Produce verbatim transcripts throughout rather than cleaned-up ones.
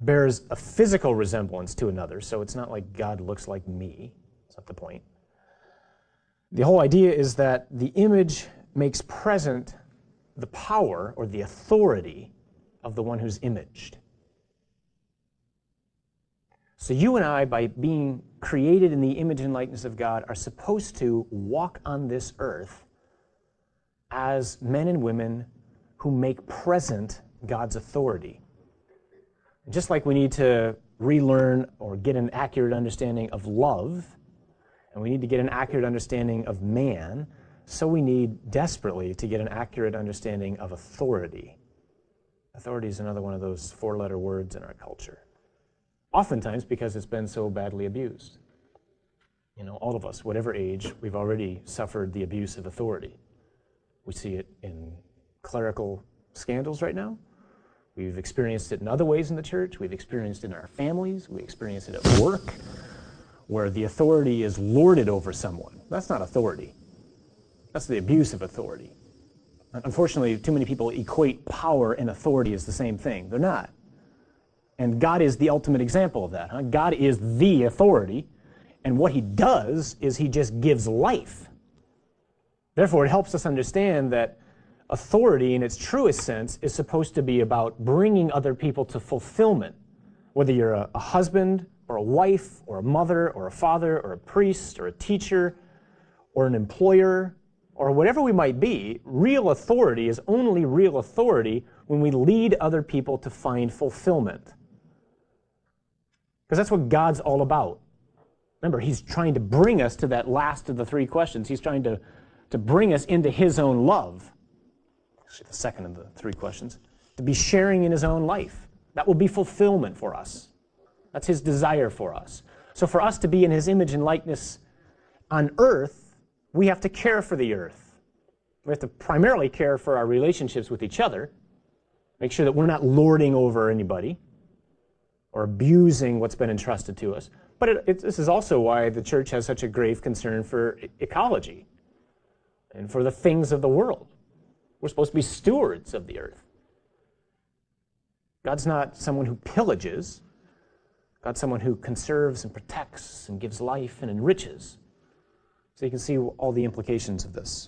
bears a physical resemblance to another, so it's not like God looks like me. That's not the point. The whole idea is that the image makes present the power or the authority of the one who's imaged. So you and I, by being created in the image and likeness of God, are supposed to walk on this earth as men and women who make present God's authority. Just like we need to relearn or get an accurate understanding of love, and we need to get an accurate understanding of man, so we need desperately to get an accurate understanding of authority. Authority is another one of those four-letter words in our culture. Oftentimes because it's been so badly abused. You know, all of us, whatever age, we've already suffered the abuse of authority. We see it in clerical scandals right now. We've experienced it in other ways in the church. We've experienced it in our families. We experience it at work, where the authority is lorded over someone. That's not authority. That's the abuse of authority. Unfortunately, too many people equate power and authority as the same thing. They're not. And God is the ultimate example of that. Huh? God is the authority, and what he does is he just gives life. Therefore, it helps us understand that authority in its truest sense is supposed to be about bringing other people to fulfillment. Whether you're a, a husband or a wife or a mother or a father or a priest or a teacher or an employer or whatever we might be, real authority is only real authority when we lead other people to find fulfillment. Because that's what God's all about. Remember, he's trying to bring us to that last of the three questions. He's trying to, to bring us into his own love. Actually, the second of the three questions. To be sharing in his own life. That will be fulfillment for us. That's his desire for us. So for us to be in his image and likeness on earth, we have to care for the earth. We have to primarily care for our relationships with each other. Make sure that we're not lording over anybody or abusing what's been entrusted to us. But it, it, this is also why the church has such a grave concern for ecology and for the things of the world. We're supposed to be stewards of the earth. God's not someone who pillages. God's someone who conserves and protects and gives life and enriches. So you can see all the implications of this.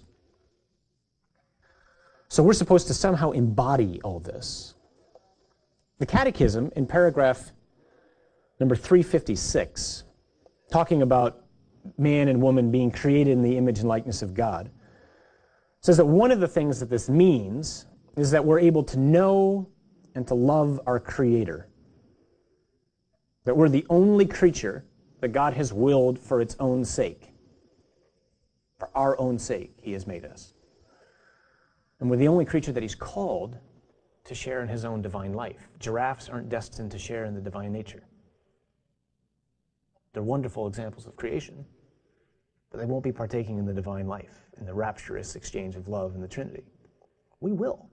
So we're supposed to somehow embody all this. The Catechism, in paragraph number three fifty-six, talking about man and woman being created in the image and likeness of God, says that one of the things that this means is that we're able to know and to love our Creator. That we're the only creature that God has willed for its own sake. For our own sake, he has made us. And we're the only creature that he's called to share in his own divine life. Giraffes aren't destined to share in the divine nature. They're wonderful examples of creation, but they won't be partaking in the divine life, in the rapturous exchange of love in the Trinity. We will.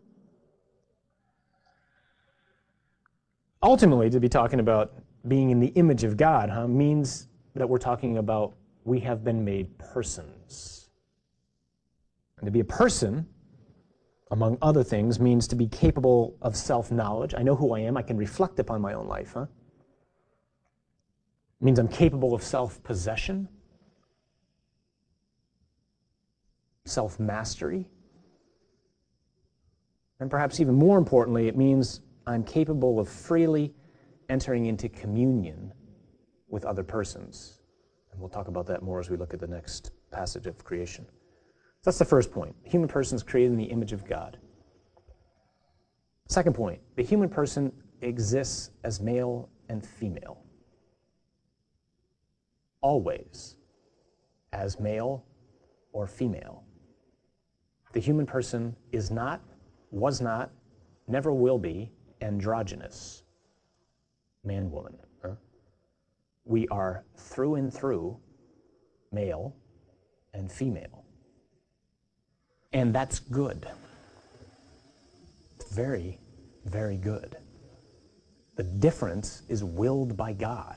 Ultimately, to be talking about being in the image of God, huh, means that we're talking about we have been made persons. And to be a person, among other things, means to be capable of self-knowledge. I know who I am. I can reflect upon my own life. Huh? It means I'm capable of self-possession, self-mastery, and perhaps even more importantly, it means I'm capable of freely entering into communion with other persons. And we'll talk about that more as we look at the next passage of creation. That's the first point. The human person is created in the image of God. Second point, the human person exists as male and female. Always as male or female. The human person is not, was not, never will be androgynous. Man, woman. Huh? We are through and through male and female. And that's good. It's very, very good. The difference is willed by God.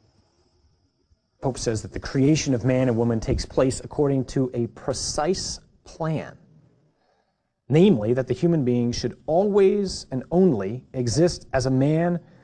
Pope says that the creation of man and woman takes place according to a precise plan. Namely, that the human being should always and only exist as a man